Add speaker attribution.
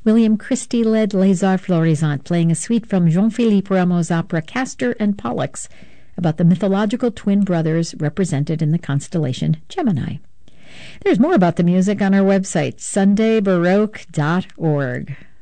Speaker 1: William Christie led Les Arts Florissants, playing a suite from Jean-Philippe Rameau's opera Castor and Pollux, about the mythological twin brothers represented in the constellation Gemini. There's more about the music on our website, sundaybaroque.org.